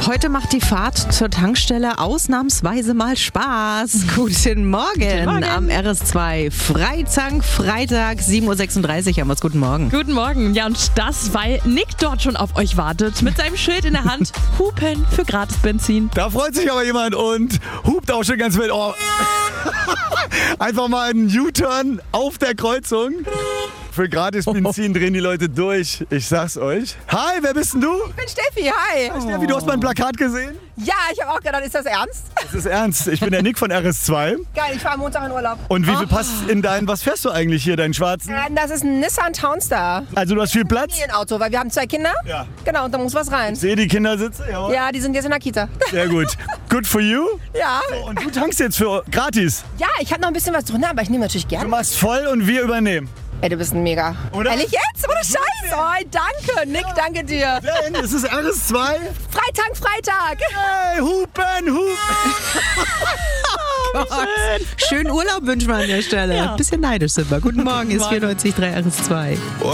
Heute macht die Fahrt zur Tankstelle ausnahmsweise mal Spaß. Guten Morgen am RS2. Freitag, 7.36 Uhr haben wir es. Guten Morgen. Guten Morgen. Ja, und das, weil Nick dort schon auf euch wartet. Mit seinem Schild in der Hand. Hupen für gratis Benzin. Da freut sich aber jemand und hupt auch schon ganz wild. Oh. Einfach mal einen U-Turn auf der Kreuzung. Für gratis Benzin drehen die Leute durch. Ich sag's euch. Hi, wer bist denn du? Ich bin Steffi, hi. Hi Steffi, du hast mein Plakat gesehen? Ja, ich habe auch gedacht, ist das ernst? Das ist ernst. Ich bin der Nick von RS2. Geil, ich fahre am Montag in Urlaub. Und wie viel passt in deinen, was fährst du eigentlich hier, deinen schwarzen? Das ist ein Nissan Townstar. Also du hast viel Platz? Ein Auto, weil wir haben 2 Kinder. Ja. Genau, und da muss was rein. Ich sehe die Kindersitze, jawohl. Ja, die sind jetzt in der Kita. Sehr gut. Good for you. Ja. So, und du tankst jetzt für gratis. Ja, ich habe noch ein bisschen was drin, aber ich nehme natürlich Du gerne. machst voll und wir übernehmen. Ey, du bist ein Mega. Oder? Ehrlich jetzt? Ohne Scheiß. Oh, danke, Nick, danke dir. Denn es ist RS2. Freitag. Hey, hupen. Schönen Urlaub wünschen wir an der Stelle. Ja. Bisschen neidisch sind wir. Guten Morgen, ist 94.3 RS2.